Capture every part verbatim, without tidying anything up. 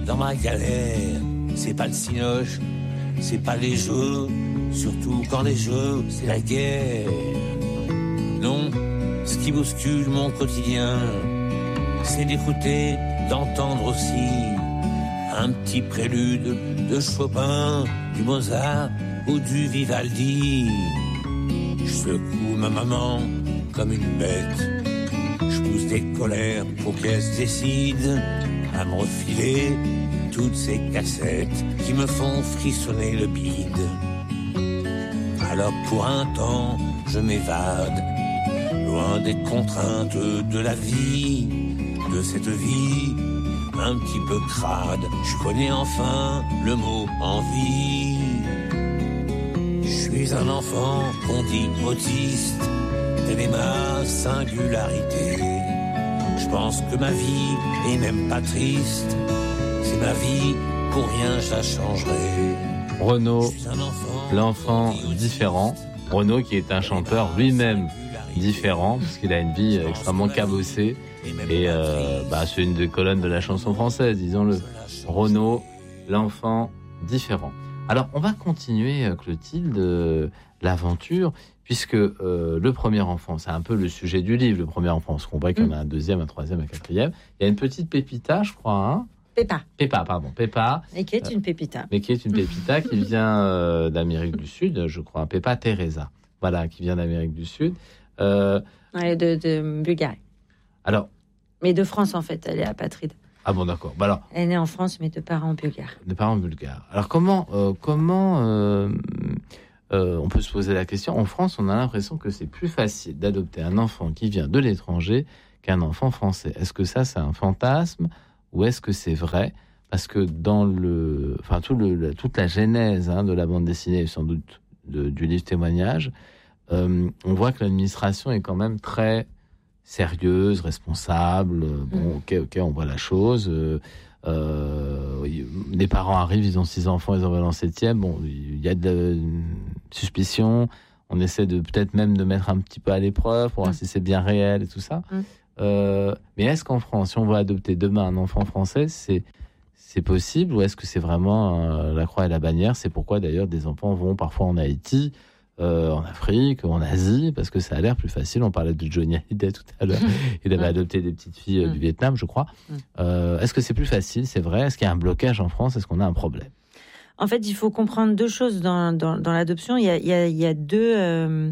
dans ma galère. C'est pas le cinoche, c'est pas les jeux, surtout quand les jeux, c'est la guerre. Non, ce qui bouscule mon quotidien, c'est d'écouter, d'entendre aussi un petit prélude de Chopin, du Mozart ou du Vivaldi. Je secoue ma maman comme une bête, je pousse des colères pour qu'elle se décide à me refiler toutes ces cassettes qui me font frissonner le bide. Alors pour un temps, je m'évade, loin des contraintes de la vie, de cette vie un petit peu crade. Je connais enfin le mot envie. Je suis un enfant qu'on dit autiste, telle est ma singularité. Je pense que ma vie est même pas triste, c'est ma vie, pour rien je la changerai. Renaud, l'enfant différent. Renaud qui est un chanteur lui-même différent, parce qu'il a une vie extrêmement cabossée. Et euh, bah, c'est une des colonnes de la chanson française, disons-le. Renaud, l'enfant différent. Alors, on va continuer, Clotilde, euh, l'aventure, puisque euh, le premier enfant, c'est un peu le sujet du livre, le premier enfant. On se comprend qu'il y en a un deuxième, un troisième, un quatrième. Il y a une petite Pépita, je crois, hein Péppa. Péppa, pardon, Péppa. Et qui est une Pépita. Mais qui est une Pépita qui vient euh, d'Amérique du Sud, je crois, Péppa Teresa. Voilà, qui vient d'Amérique du Sud. Euh, Ouais, de, de Bulgarie. Alors. Mais de France, en fait, elle est apatride. Ah bon, d'accord. Bah alors, elle est née en France, mais de parents bulgares. De parents bulgares. Alors, comment, euh, comment euh, euh, on peut se poser la question. En France, on a l'impression que c'est plus facile d'adopter un enfant qui vient de l'étranger qu'un enfant français. Est-ce que ça, c'est un fantasme ou est-ce que c'est vrai ? Parce que dans le, enfin, tout le, la, toute la genèse hein, de la bande dessinée, sans doute de, du livre témoignage, euh, on voit que l'administration est quand même très sérieuse, responsable. Bon, ok, ok, on voit la chose. Euh, euh, les parents arrivent, ils ont six enfants, ils en veulent un septième. Bon, il y a de la suspicion. On essaie de peut-être même de mettre un petit peu à l'épreuve pour voir mmh. si c'est bien réel et tout ça. Mmh. Euh, mais est-ce qu'en France, si on veut adopter demain un enfant français, c'est c'est possible ou est-ce que c'est vraiment euh, la croix et la bannière ? C'est pourquoi d'ailleurs des enfants vont parfois en Haïti. Euh, en Afrique, en Asie, parce que ça a l'air plus facile. On parlait de Johnny Hallyday tout à l'heure. Il avait adopté des petites filles euh, du Vietnam, je crois. Euh, est-ce que c'est plus facile ? C'est vrai ? Est-ce qu'il y a un blocage en France ? Est-ce qu'on a un problème ? En fait, il faut comprendre deux choses dans, dans, dans l'adoption. Il y a, il y a, il y a deux, euh,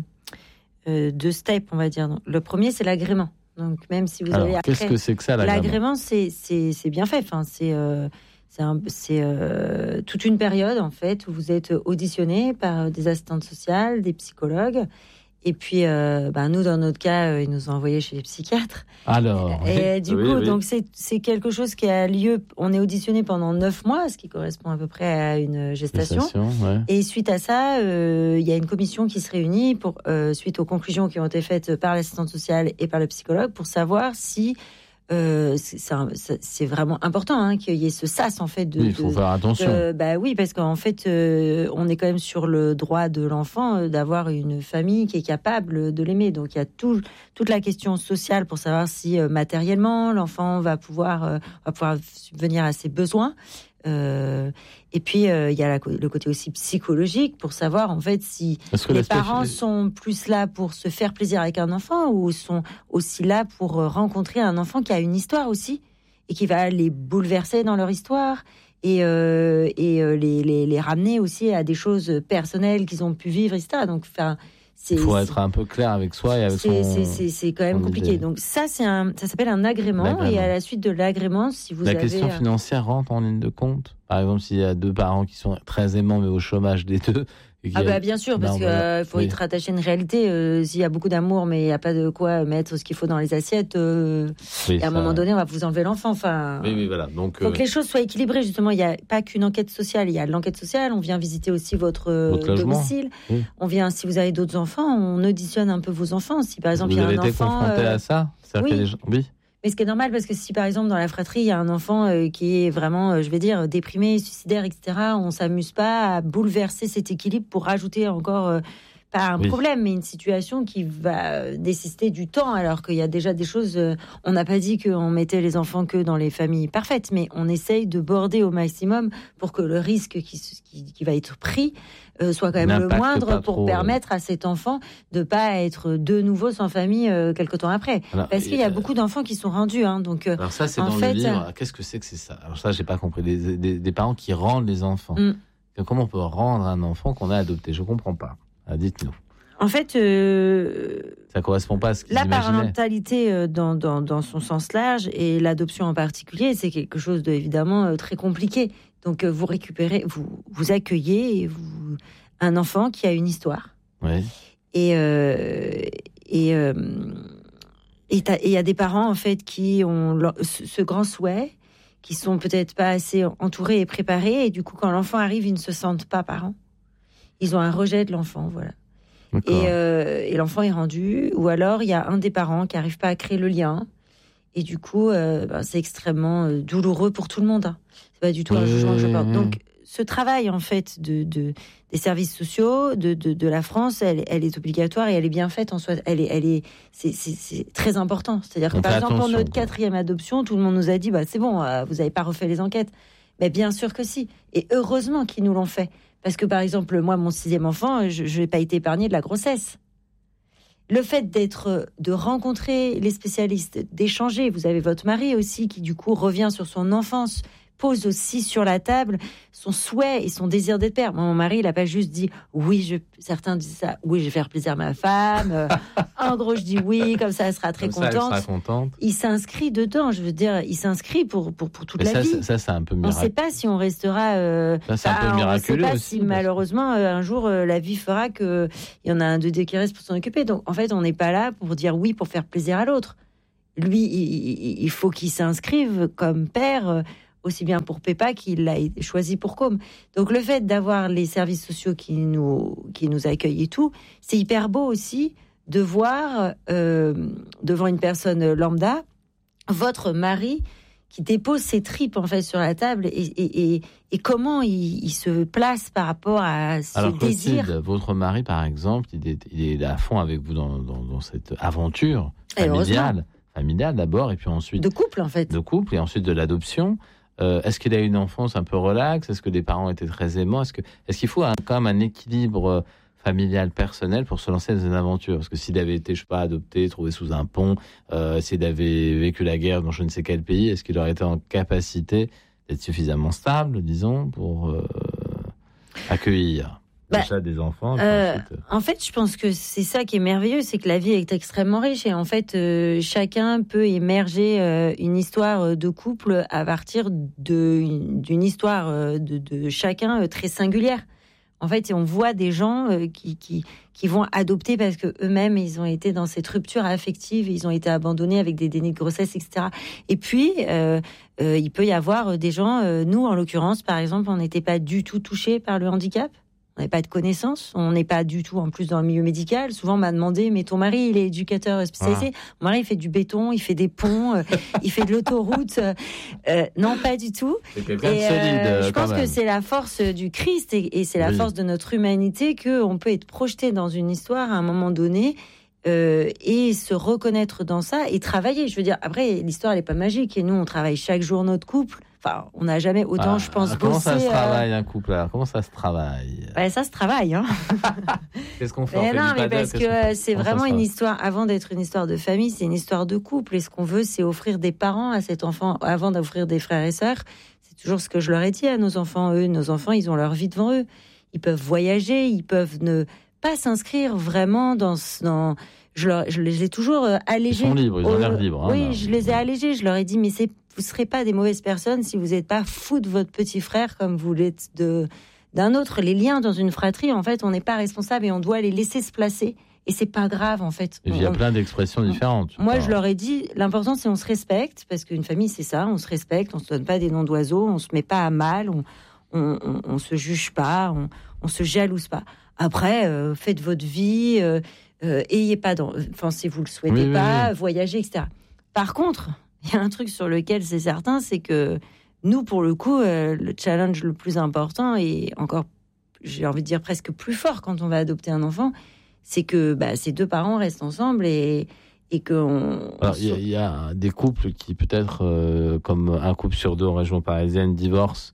euh, deux steps, on va dire. Le premier, c'est l'agrément. Donc, même si vous Alors, avez qu'est-ce que c'est que ça, l'agrément ? L'agrément, c'est, c'est, c'est bien fait. Enfin, c'est... Euh, C'est, un, c'est euh, toute une période, en fait, où vous êtes auditionné par des assistantes sociales, des psychologues. Et puis, euh, bah, nous, dans notre cas, euh, ils nous ont envoyés chez les psychiatres. Alors, et oui, du oui, coup, oui. donc c'est, c'est quelque chose qui a lieu. On est auditionné pendant neuf mois, ce qui correspond à peu près à une gestation. gestation ouais. Et suite à ça, euh, il y a une commission qui se réunit pour, euh, suite aux conclusions qui ont été faites par l'assistante sociale et par le psychologue, pour savoir si Euh, c'est, c'est, un, c'est vraiment important hein, qu'il y ait ce sas en fait. De, oui, il faut de, faire attention. De, bah oui, parce qu'en fait, euh, on est quand même sur le droit de l'enfant euh, d'avoir une famille qui est capable de l'aimer. Donc il y a tout, toute la question sociale pour savoir si euh, matériellement l'enfant va pouvoir, euh, va pouvoir subvenir à ses besoins. Euh, et puis il euh, y a la, le côté aussi psychologique pour savoir en fait si les parents sont plus là pour se faire plaisir avec un enfant ou sont aussi là pour rencontrer un enfant qui a une histoire aussi et qui va les bouleverser dans leur histoire et, euh, et euh, les, les, les ramener aussi à des choses personnelles qu'ils ont pu vivre, et cetera. Donc enfin il faut être un peu clair avec soi et avec c'est, son... C'est, c'est, c'est quand même compliqué. Idée. Donc ça, c'est un, ça s'appelle un agrément. L'agrément. Et à la suite de l'agrément, si vous la avez... La question financière rentre en ligne de compte ? Par exemple, s'il y a deux parents qui sont très aimants, mais au chômage des deux... Ah bah bien sûr, parce qu'il euh, faut oui. être attaché à une réalité. Euh, s'il y a beaucoup d'amour, mais il n'y a pas de quoi mettre ce qu'il faut dans les assiettes, euh, oui, et à un ça... moment donné, on va vous enlever l'enfant. Enfin, oui, oui, voilà. Donc, faut euh... que les choses soient équilibrées. Justement, il n'y a pas qu'une enquête sociale. Il y a l'enquête sociale. On vient visiter aussi votre, votre domicile. Oui. On vient, si vous avez d'autres enfants, on auditionne un peu vos enfants. Si par exemple vous il y a avez un été enfant, confronté euh... à ça, c'est-à-dire oui. que les gens... oui. Mais ce qui est normal, parce que si par exemple dans la fratrie il y a un enfant euh, qui est vraiment, euh, je vais dire, déprimé, suicidaire, et cetera, on s'amuse pas à bouleverser cet équilibre pour rajouter encore euh, pas un oui. problème, mais une situation qui va nécessiter du temps, alors qu'il y a déjà des choses... Euh, on n'a pas dit qu'on mettait les enfants que dans les familles parfaites, mais on essaye de border au maximum pour que le risque qui, qui, qui va être pris euh, soit quand même N'impacte le moindre pour trop, permettre euh... à cet enfant de ne pas être de nouveau sans famille euh, quelque temps après. Alors, Parce qu'il y a euh... beaucoup d'enfants qui sont rendus. Hein, donc, euh, alors ça, c'est en dans fait, le livre. Euh... Qu'est-ce que c'est que c'est ça? Alors ça, j'ai pas compris. Des, des, des parents qui rendent les enfants. Mm. Comment on peut rendre un enfant qu'on a adopté? Je comprends pas. Ah, dites-nous. En fait, euh, ça correspond pas à ce qu'ils la imaginaient. parentalité euh, dans, dans, dans son sens large et l'adoption en particulier, c'est quelque chose de évidemment euh, très compliqué. Donc, euh, vous récupérez, vous vous accueillez vous, un enfant qui a une histoire. Oui. Et euh, et euh, et il y a des parents en fait qui ont leur, ce, ce grand souhait, qui sont peut-être pas assez entourés et préparés, et du coup, quand l'enfant arrive, ils ne se sentent pas parents. Ils ont un rejet de l'enfant, voilà. Et, euh, et l'enfant est rendu, ou alors il y a un des parents qui n'arrive pas à créer le lien, et du coup, euh, ben, c'est extrêmement euh, douloureux pour tout le monde. Hein. C'est pas du tout un jugement que je porte. Donc, ce travail en fait de, de des services sociaux de, de, de la France, elle, elle est obligatoire et elle est bien faite en soi. Elle est, elle est, c'est, c'est, c'est très important. C'est-à-dire que par exemple pour notre quatrième adoption, tout le monde nous a dit, bah c'est bon, euh, vous n'avez pas refait les enquêtes. Mais bien sûr que si. Et heureusement qu'ils nous l'ont fait. Parce que, par exemple, moi, mon sixième enfant, je n'ai pas été épargnée de la grossesse. Le fait d'être, de rencontrer les spécialistes, d'échanger, vous avez votre mari aussi qui, du coup, revient sur son enfance, pose aussi sur la table son souhait et son désir d'être père. Moi, mon mari, il n'a pas juste dit « oui, je... » certains disent ça, « oui, je vais faire plaisir à ma femme. » En gros, je dis « oui, comme ça, elle sera très comme contente. » Ça, elle sera contente. Il s'inscrit dedans, je veux dire, il s'inscrit pour, pour, pour toute Mais la ça, vie. Ça, ça, c'est un peu miraculeux. On ne sait pas si on restera... Euh... Ça, c'est un peu bah, miraculeux on ne sait pas aussi. si, malheureusement, euh, un jour, euh, la vie fera qu'il y en a un de deux qui reste pour s'en occuper. Donc, en fait, on n'est pas là pour dire oui, pour faire plaisir à l'autre. Lui, il, il faut qu'il s'inscrive comme père... Euh, aussi bien pour Pépa qu'il l'a choisi pour Com. Donc le fait d'avoir les services sociaux qui nous, qui nous accueillent et tout, c'est hyper beau aussi de voir euh, devant une personne lambda votre mari qui dépose ses tripes en fait sur la table et, et, et, et comment il, il se place par rapport à ses Alors, désirs. Clotilde, votre mari par exemple, il est, il est à fond avec vous dans, dans, dans cette aventure familiale, familiale d'abord et puis ensuite... De couple en fait. De couple et ensuite de l'adoption. Euh, est-ce qu'il a eu une enfance un peu relaxe? Est-ce que les parents étaient très aimants? Est-ce que, est-ce qu'il faut un, quand même un équilibre familial, personnel pour se lancer dans une aventure? Parce que s'il avait été, je sais pas, adopté, trouvé sous un pont, euh, s'il avait vécu la guerre dans je ne sais quel pays, est-ce qu'il aurait été en capacité d'être suffisamment stable, disons, pour euh, accueillir bah, déjà des enfants euh, ensuite... En fait, je pense que c'est ça qui est merveilleux, c'est que la vie est extrêmement riche et en fait, euh, chacun peut émerger euh, une histoire de couple à partir de, d'une histoire euh, de, de chacun euh, très singulière. En fait, on voit des gens euh, qui, qui, qui vont adopter parce que eux-mêmes, ils ont été dans cette rupture affective, ils ont été abandonnés avec des dénis de grossesse, et cetera. Et puis, euh, euh, il peut y avoir des gens, euh, nous en l'occurrence, par exemple, on n'était pas du tout touchés par le handicap. On n'avait pas de connaissances, on n'est pas du tout en plus dans le milieu médical. Souvent on m'a demandé, mais ton mari il est éducateur spécialisé. Ah. Mon mari il fait du béton, il fait des ponts, euh, il fait de l'autoroute. Euh, non, pas du tout. C'est quelqu'un de solide. Euh, je pense même. que c'est la force du Christ et, et c'est la oui. force de notre humanité qu'on peut être projeté dans une histoire à un moment donné euh, et se reconnaître dans ça et travailler. Je veux dire, après l'histoire elle n'est pas magique et nous on travaille chaque jour notre couple. Enfin, on n'a jamais autant, ah, je pense, comment bossé... Comment ça se travaille, euh... un couple, alors? Comment ça se travaille? Ouais, ça se travaille, hein. Qu'est-ce qu'on fait? Mais on fait non, mais padel, parce que euh, c'est vraiment une histoire, avant d'être une histoire de famille, c'est une histoire de couple. Et ce qu'on veut, c'est offrir des parents à cet enfant, avant d'offrir des frères et sœurs. C'est toujours ce que je leur ai dit à nos enfants. Eux, nos enfants, ils ont leur vie devant eux. Ils peuvent voyager, ils peuvent ne pas s'inscrire vraiment dans... dans je, leur, je les ai toujours allégés. Ils sont libres, ils ont au, l'air libres. Oui, hein, je les ai allégés. Je leur ai dit, mais c'est, vous ne serez pas des mauvaises personnes si vous n'êtes pas fous de votre petit frère comme vous l'êtes de, d'un autre. Les liens dans une fratrie, en fait, on n'est pas responsable et on doit les laisser se placer. Et c'est pas grave, en fait. Il y a plein d'expressions différentes. Moi, je leur ai dit, l'important, c'est on se respecte, parce qu'une famille, c'est ça, on se respecte, on se donne pas des noms d'oiseaux, on se met pas à mal, on, on, on, on se juge pas, on, on se jalouse pas. Après, euh, faites votre vie, euh, euh, ayez pas, dans, enfin, si vous le souhaitez oui, pas, oui, oui. voyagez, et cetera. Par contre, il y a un truc sur lequel c'est certain, c'est que nous, pour le coup, euh, le challenge le plus important et encore, j'ai envie de dire presque plus fort quand on va adopter un enfant, c'est que bah, ces deux parents restent ensemble et et que on... Alors il y, y a des couples qui peut-être euh, comme un couple sur deux en région parisienne divorcent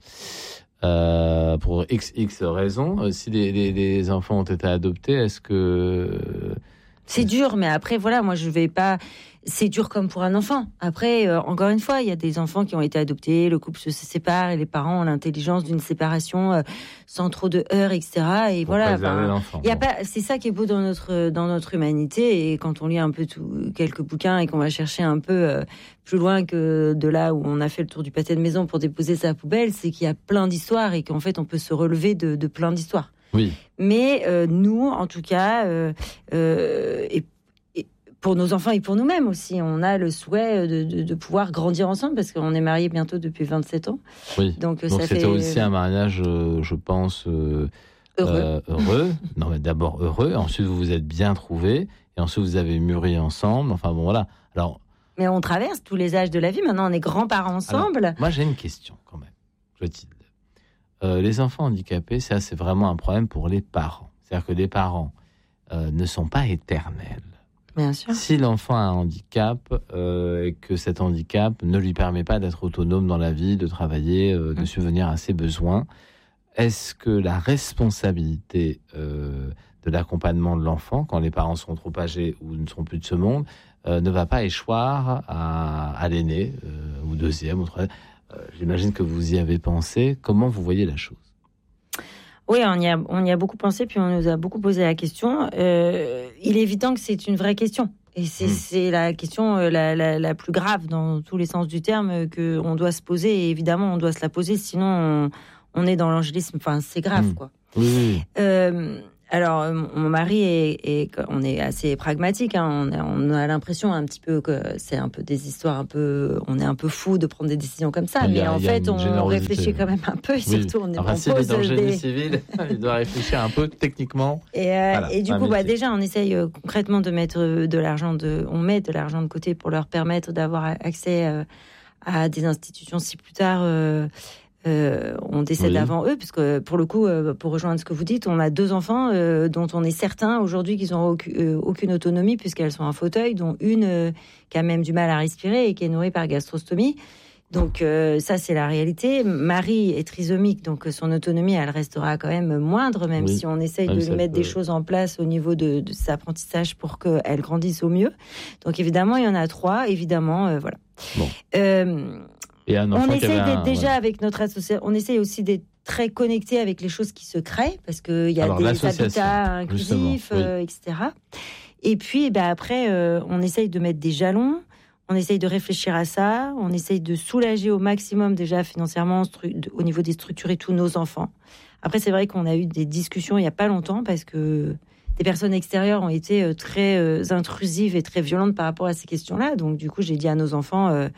euh, pour x x raisons. Si les, les, les enfants ont été adoptés, est-ce que c'est dur, mais après voilà, moi je vais pas. C'est dur comme pour un enfant. Après, euh, encore une fois, il y a des enfants qui ont été adoptés, le couple se sépare et les parents ont l'intelligence d'une séparation euh, sans trop de heurts, et cetera. Et pour voilà, ben, il y a pas. C'est ça qui est beau dans notre dans notre humanité. Et quand on lit un peu tout, quelques bouquins et qu'on va chercher un peu euh, plus loin que de là où on a fait le tour du pâté de maison pour déposer sa poubelle, c'est qu'il y a plein d'histoires et qu'en fait on peut se relever de, de plein d'histoires. Oui. Mais euh, nous, en tout cas, euh, euh, et pour nos enfants et pour nous-mêmes aussi, on a le souhait de, de, de pouvoir grandir ensemble parce qu'on est mariés bientôt depuis vingt-sept ans. Oui. Donc, Donc ça c'était fait... aussi un mariage, euh, je pense, euh, heureux. Euh, heureux. Non, mais d'abord heureux. Ensuite, vous vous êtes bien trouvés. Et ensuite, vous avez mûri ensemble. Enfin, bon, voilà. Alors, mais on traverse tous les âges de la vie. Maintenant, on est grands-parents ensemble. Alors, moi, j'ai une question quand même. Clotilde. Euh, les enfants handicapés, ça, c'est vraiment un problème pour les parents. C'est-à-dire que les parents euh, ne sont pas éternels. Bien sûr. Si l'enfant a un handicap euh, et que cet handicap ne lui permet pas d'être autonome dans la vie, de travailler, euh, de subvenir à ses besoins, est-ce que la responsabilité euh, de l'accompagnement de l'enfant, quand les parents seront trop âgés ou ne seront plus de ce monde, euh, ne va pas échoir à, à l'aîné, euh, ou deuxième, ou troisième euh, J'imagine que vous y avez pensé. Comment vous voyez la chose ? Oui, on y a, on y a beaucoup pensé, puis on nous a beaucoup posé la question. Euh, il est évident que c'est une vraie question. Et c'est, mmh. c'est la question la, la, la plus grave dans tous les sens du terme qu'on doit se poser. Et évidemment, on doit se la poser, sinon on, on est dans l'angélisme. Enfin, c'est grave, mmh. quoi. Oui, oui. Euh, alors, mon mari est, est, on est assez pragmatique. Hein, on, a, on a l'impression un petit peu que c'est un peu des histoires un peu. On est un peu fou de prendre des décisions comme ça, mais a, en fait, on réfléchit quand même un peu. Et oui. surtout, on est enfin, on c'est pose dans le génie des... civil. Il doit réfléchir un peu techniquement. Et, euh, voilà, et du coup, bah, déjà, on essaye euh, concrètement de mettre de l'argent de. On met de l'argent de côté pour leur permettre d'avoir accès euh, à des institutions si plus tard. Euh, Euh, on décède oui. avant eux, parce que pour le coup, euh, pour rejoindre ce que vous dites, on a deux enfants euh, dont on est certain aujourd'hui qu'ils n'auront aucune, euh, aucune autonomie puisqu'elles sont en fauteuil, dont une euh, qui a même du mal à respirer et qui est nourrie par gastrostomie. Donc euh, ça, c'est la réalité. Marie est trisomique, donc son autonomie, elle restera quand même moindre, même oui. si on essaye même de lui mettre peut... des choses en place au niveau de, de cet apprentissage pour qu'elle grandisse au mieux. Donc évidemment, il y en a trois, évidemment, euh, voilà. Bon. Euh, Et un on essaie d'être un... déjà ouais. avec notre association, on essaie aussi d'être très connecté avec les choses qui se créent, parce qu'il y a Alors, des habitats inclusifs, oui. euh, et cetera. Et puis, bah, après, euh, on essaye de mettre des jalons, on essaye de réfléchir à ça, on essaye de soulager au maximum déjà financièrement stru- au niveau des structures et tous nos enfants. Après, c'est vrai qu'on a eu des discussions il n'y a pas longtemps, parce que des personnes extérieures ont été très euh, intrusives et très violentes par rapport à ces questions-là. Donc, du coup, j'ai dit à nos enfants... Euh,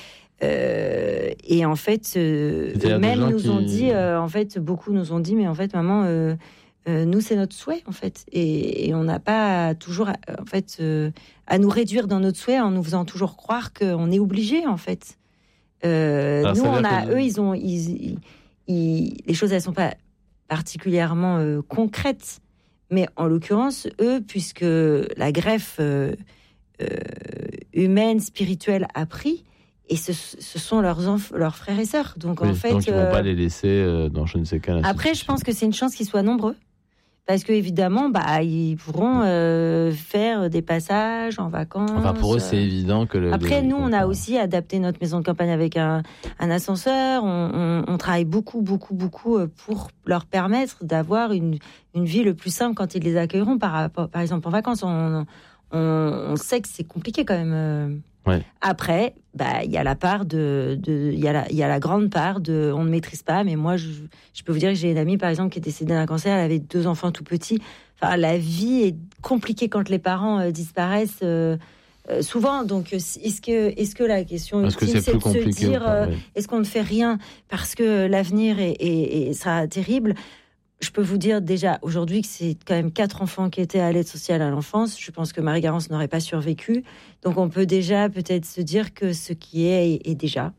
Euh, et en fait, euh, eux-mêmes nous qui... ont dit, euh, en fait, beaucoup nous ont dit, mais en fait, maman, euh, euh, nous, c'est notre souhait, en fait. Et, et on n'a pas toujours, en fait, euh, à nous réduire dans notre souhait en nous faisant toujours croire qu'on est obligé, en fait. Euh, Alors, nous, on a, que... eux, ils ont, ils, ils, ils, les choses, elles sont pas particulièrement euh, concrètes. Mais en l'occurrence, eux, puisque la greffe euh, euh, humaine, spirituelle a pris, et ce, ce sont leurs, enf- leurs frères et sœurs. Donc, oui, en fait, donc ils ne vont euh... pas les laisser euh, dans je ne sais quelle Après, je pense que c'est une chance qu'ils soient nombreux. Parce qu'évidemment, bah, ils pourront euh, faire des passages en vacances. Enfin, pour eux, c'est évident que... Le, Après, le, nous, on a aussi adapté notre maison de campagne avec un, un ascenseur. On, on, on travaille beaucoup, beaucoup, beaucoup pour leur permettre d'avoir une, une vie le plus simple quand ils les accueilleront, par, par exemple, en vacances. On, on, on sait que c'est compliqué quand même. Ouais. Après, bah, il y a la part de, de, il y a la, il y a la grande part de, on ne maîtrise pas. Mais moi, je, je peux vous dire que j'ai une amie, par exemple, qui est décédée d'un cancer. Elle avait deux enfants tout petits. Enfin, la vie est compliquée quand les parents euh, disparaissent euh, euh, souvent. Donc, est-ce que, est-ce que la question ultime, c'est, c'est de se dire, pas, euh, oui. est-ce qu'on ne fait rien parce que l'avenir est, est, est, sera terrible? Je peux vous dire déjà aujourd'hui que c'est quand même quatre enfants qui étaient à l'aide sociale à l'enfance. Je pense que Marie-Garance n'aurait pas survécu. Donc on peut déjà peut-être se dire que ce qui est est déjà.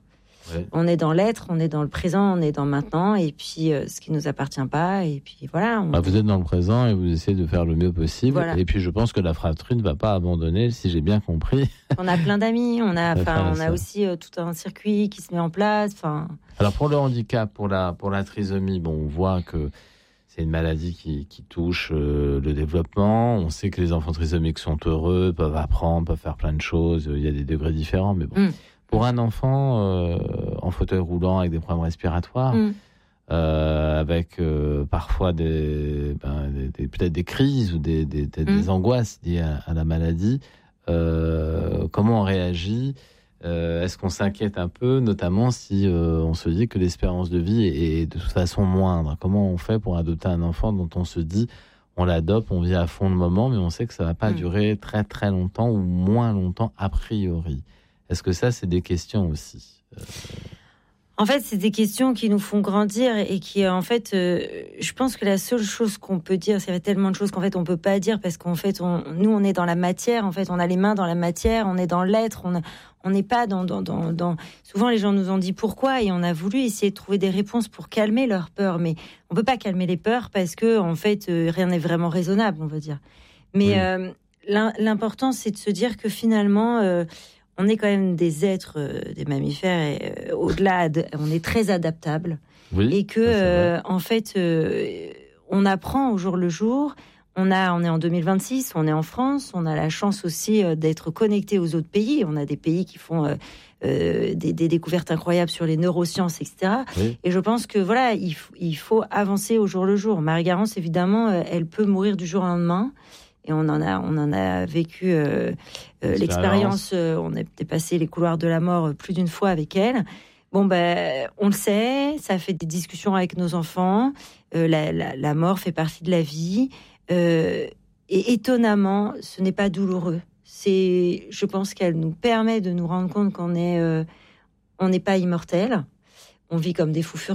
Ouais. On est dans l'être, on est dans le présent, on est dans maintenant, et puis euh, ce qui nous appartient pas, et puis voilà. On... Bah, vous êtes dans le présent et vous essayez de faire le mieux possible. Voilà. Et puis je pense que la fratrie ne va pas abandonner, si j'ai bien compris. On a plein d'amis, on a, enfin, on a ça. aussi euh, tout un circuit qui se met en place. Enfin. Alors pour le handicap, pour la pour la trisomie, bon, on voit que c'est une maladie qui, qui touche euh, le développement. On sait que les enfants trisomiques sont heureux, peuvent apprendre, peuvent faire plein de choses. Il y a des degrés différents, mais bon. Mm. Pour un enfant euh, en fauteuil roulant avec des problèmes respiratoires, Mm. euh, avec euh, parfois des, ben, des, des peut-être des crises ou des, des, des, Mm. des angoisses liées à, à la maladie, euh, comment on réagit? Euh, est-ce qu'on s'inquiète un peu, notamment si euh, on se dit que l'espérance de vie est, est de toute façon moindre? Comment on fait pour adopter un enfant dont on se dit on l'adopte, on vit à fond le moment, mais on sait que ça ne va pas Mm. durer très très longtemps ou moins longtemps a priori? Est-ce que ça, c'est des questions aussi? euh... En fait, c'est des questions qui nous font grandir et qui, en fait, euh, je pense que la seule chose qu'on peut dire, c'est qu'il y a tellement de choses qu'en fait on peut pas dire parce qu'en fait, on, nous, on est dans la matière. En fait, on a les mains dans la matière, on est dans l'être. On on n'est pas dans, dans, dans, dans. Souvent, les gens nous ont dit pourquoi et on a voulu essayer de trouver des réponses pour calmer leurs peurs, mais on peut pas calmer les peurs parce que, en fait, euh, rien n'est vraiment raisonnable, on va dire. Mais Oui. euh, l'important, c'est de se dire que finalement. Euh, On est quand même des êtres, euh, des mammifères, et euh, au-delà, de, on est très adaptables. Oui, et que, euh, en fait, euh, on apprend au jour le jour. On, a, on est en deux mille vingt-six, on est en France, on a la chance aussi euh, d'être connecté aux autres pays. On a des pays qui font euh, euh, des, des découvertes incroyables sur les neurosciences, et cetera. Oui. Et je pense que, voilà, il, f- il faut avancer au jour le jour. Marie-Garance, évidemment, euh, elle peut mourir du jour au lendemain. Et on en a, on en a vécu euh, euh, l'expérience. Euh, on a dépassé les couloirs de la mort plus d'une fois avec elle. Bon, ben, on le sait, ça fait des discussions avec nos enfants. Euh, la, la, la mort fait partie de la vie. Euh, et étonnamment, ce n'est pas douloureux. C'est, je pense qu'elle nous permet de nous rendre compte qu'on est, euh, on n'est pas immortel. On vit comme des fous furieux.